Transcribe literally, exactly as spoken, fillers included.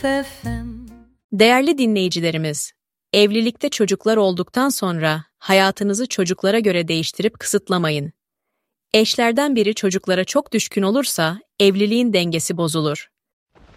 F M. Değerli dinleyicilerimiz, evlilikte çocuklar olduktan sonra hayatınızı çocuklara göre değiştirip kısıtlamayın. Eşlerden biri çocuklara çok düşkün olursa evliliğin dengesi bozulur.